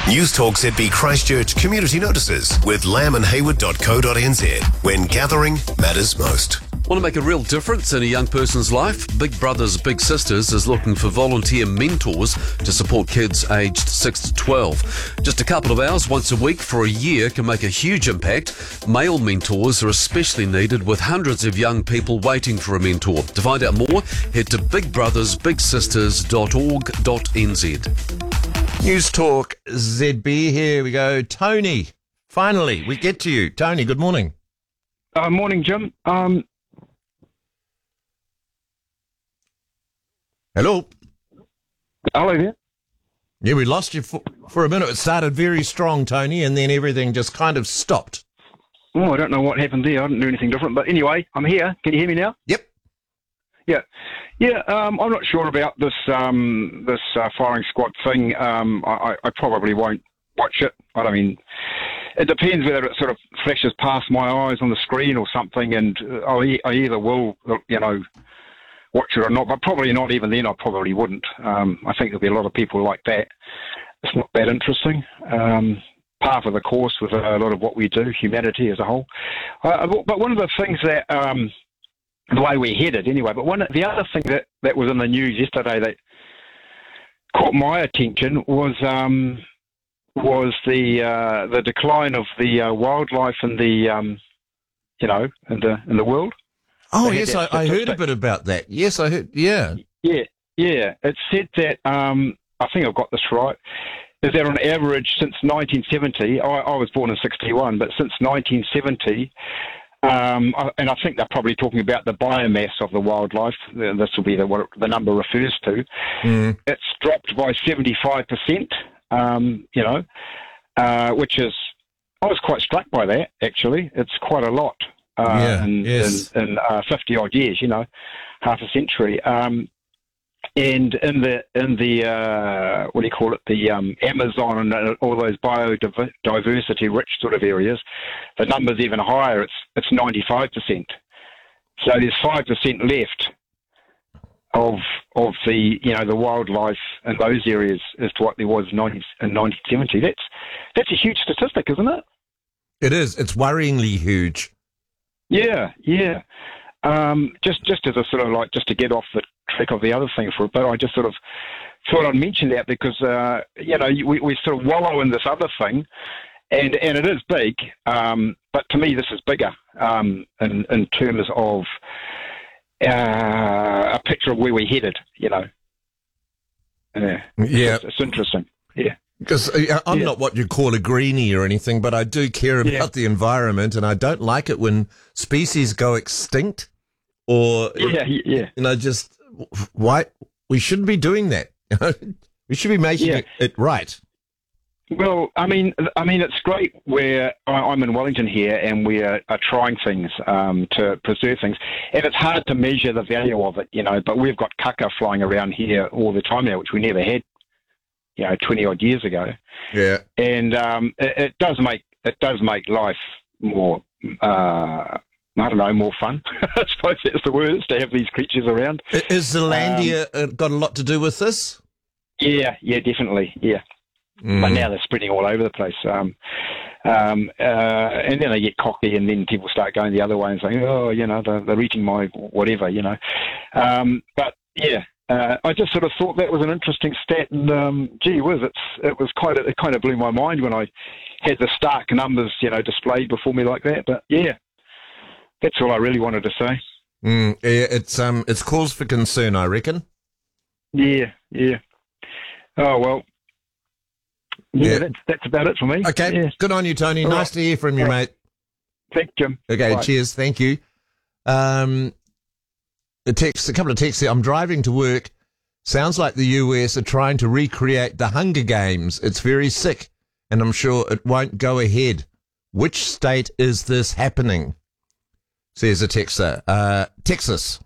News Talk ZB Christchurch Community Notices with lambandhayward.co.nz. When gathering matters most. Want to make a real difference in a young person's life? Big Brothers Big Sisters is looking for volunteer mentors to support kids aged 6 to 12. Just a couple of hours once a week for a year can make a huge impact. Male mentors are especially needed, with hundreds of young people waiting for a mentor. To find out more, head to bigbrothersbigsisters.org.nz. News Talk ZB, here we go. Tony, finally, we get to you. Tony, good morning. Morning, Jim. Hello. Hello there. Yeah, we lost you for a minute. It started very strong, Tony, and then everything just kind of stopped. Oh, I don't know what happened there. I didn't do anything different. But anyway, I'm here. Can you hear me now? Yep. Yeah. I'm not sure about this firing squad thing. I probably won't watch it. It depends whether it sort of flashes past my eyes on the screen or something, and I either will, watch it or not. But probably not. Even then, I probably wouldn't. I think there'll be a lot of people like that. It's not that interesting. Part of the course with a lot of what we do, humanity as a whole. But one of the things that the way we're headed anyway, but the other thing that was in the news yesterday that caught my attention was the decline of the wildlife in the in the world. Oh yes, I heard a bit about that. Yes, I heard. Yeah. Yeah. It said that I think I've got this right. Is that on average since 1970? I was born in 61, but since 1970. And I think they're probably talking about the biomass of the wildlife. This will be what the number refers to. It's dropped by 75%, which is, I was quite struck by that, actually. It's quite a lot in 50-odd years, half a century. And in the what do you call it, the Amazon and all those biodiversity-rich sort of areas, the number's even higher. It's 95%. So there's 5% left of the the wildlife in those areas as to what there was in 1970. That's a huge statistic, isn't it? It is. It's worryingly huge. Yeah. Just as a sort of just to get off the track of the other thing for a bit, I just sort of thought I'd mention that because we sort of wallow in this other thing, and it is big, but to me this is bigger in terms of a picture of where we're headed. It's interesting. Yeah. Because I'm not what you call a greenie or anything, but I do care about the environment, and I don't like it when species go extinct or, just why we shouldn't be doing that. We should be making it right. Well, I mean, it's great where I'm in Wellington here, and we are trying things to preserve things, and it's hard to measure the value of it, but we've got kaka flying around here all the time now, which we never had 20-odd years ago. Yeah. And it does make life more, more fun. I suppose that's the word, is to have these creatures around. Is Zealandia got a lot to do with this? Yeah, definitely, yeah. But now they're spreading all over the place. And then they get cocky, and then people start going the other way and saying, they're eating my whatever, But, yeah. I just sort of thought that was an interesting stat, and gee whiz, it kind of blew my mind when I had the stark numbers, displayed before me like that. But yeah, that's all I really wanted to say. It's cause for concern, I reckon. Yeah. Oh well. Yeah. That's about it for me. Okay, yeah. Good on you, Tony. All nice to hear from you, mate. Thanks, Jim. Okay, Bye. Cheers. Thank you. A couple of texts here. I'm driving to work. Sounds like the US are trying to recreate the Hunger Games. It's very sick, and I'm sure it won't go ahead. Which state is this happening? Says a texter. Texas.